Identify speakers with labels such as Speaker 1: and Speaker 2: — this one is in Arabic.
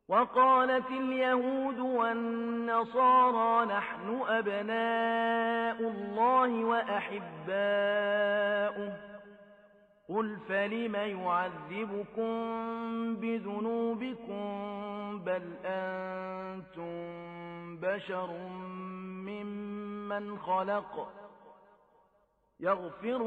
Speaker 1: وقالت اليهود والنصارى نحن أبناء الله وأحباؤه قل فلم يعذبكم بذنوبكم بل أنتم بشر ممن خلق يغفر